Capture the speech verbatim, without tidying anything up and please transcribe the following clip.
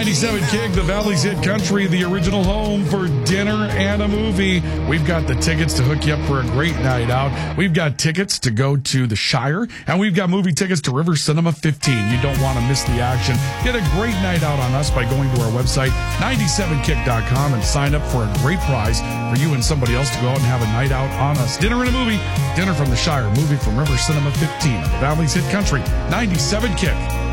ninety-seven Kick, the Valley's Hit Country, the original home for dinner and a movie. We've got the tickets to hook you up for a great night out. We've got tickets to go to the Shire, and we've got movie tickets to River Cinema fifteen. You don't want to miss the action. Get a great night out on us by going to our website, ninety-seven kick dot com, and sign up for a great prize for you and somebody else to go out and have a night out on us. Dinner and a movie. Dinner from the Shire, movie from River Cinema fifteen. The Valley's Hit Country, ninety-seven Kick.